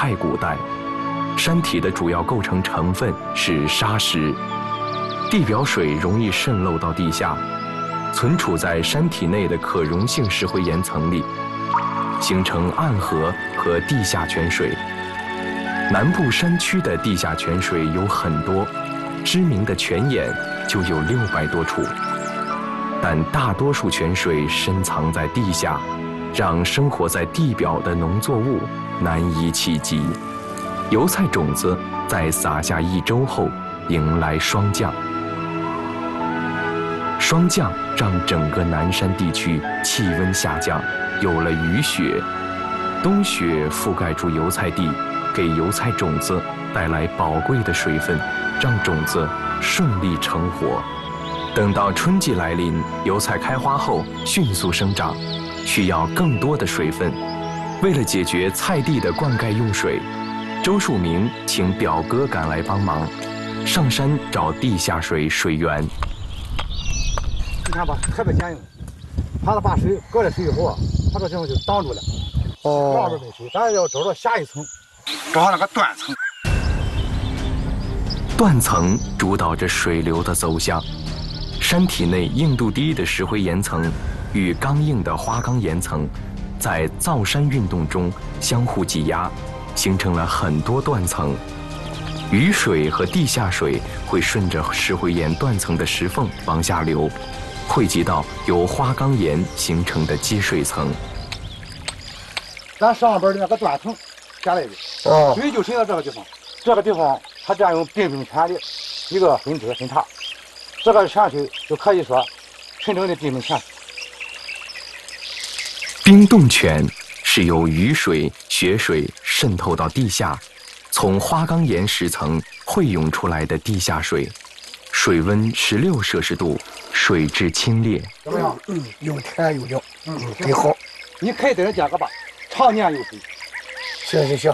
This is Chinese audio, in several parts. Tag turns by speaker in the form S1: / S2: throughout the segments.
S1: 太古代，山体的主要构成成分是沙石，地表水容易渗漏到地下，存储在山体内的可溶性石灰岩层里，形成暗河和地下泉水。南部山区的地下泉水有很多，知名的泉眼就有600多处，但大多数泉水深藏在地下，让生活在地表的农作物难以企及。油菜种子在撒下1周后迎来霜降，霜降让整个南山地区气温下降，有了雨雪。冬雪覆盖住油菜地，给油菜种子带来宝贵的水分，让种子顺利成活。等到春季来临，油菜开花后迅速生长，需要更多的水分。为了解决菜地的灌溉用水，周树明请表哥赶来帮忙，上山找地下水水源。
S2: 你看吧，特别坚硬，它把水隔了水以后啊，它这地方就挡住了。上边没水，咱要找到下一层，找上那个断层。
S1: 断层主导着水流的走向。山体内硬度低的石灰岩层与刚硬的花岗岩层，在造山运动中相互挤压，形成了很多断层。雨水和地下水会顺着石灰岩断层的石缝往下流，汇集到由花岗岩形成的积水层。
S2: 咱上边的那个断层下来的，水就沉到这个地方。这个地方它占有冰冰泉的一个分支分叉，这个泉水就可以说纯正的冰冰泉。
S1: 冰冻泉是由雨水、雪水渗透到地下，从花岗岩石层汇涌出来的地下水，水温16摄氏度，水质清冽。
S2: 怎么样？
S3: 又甜又凉，挺好。
S2: 你可以在这加个吧，常年有水。
S3: 行。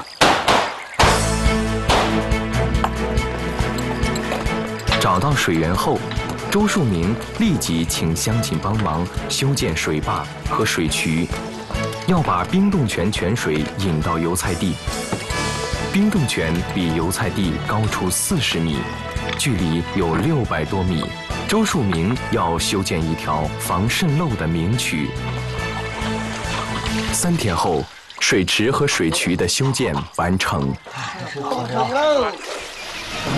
S1: 找到水源后，周树明立即请乡亲帮忙修建水坝和水渠，要把冰冻泉泉水引到油菜地。冰冻泉比油菜地高出40米，距离有600多米。周树明要修建一条防渗漏的明渠。3天后，水池和水渠的修建完成。